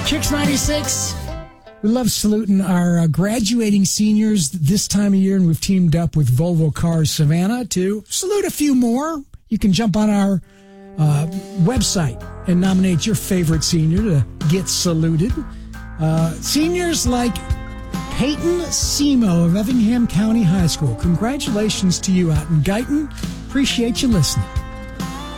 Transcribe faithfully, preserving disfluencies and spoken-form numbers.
Kicks ninety-six. We love saluting our uh, graduating seniors this time of year, and we've teamed up with Volvo Cars Savannah to salute a few more. You can jump on our uh, website and nominate your favorite senior to get saluted. Uh, seniors like Peyton Semo of Effingham County High School. Congratulations to you out in Guyton. Appreciate you listening.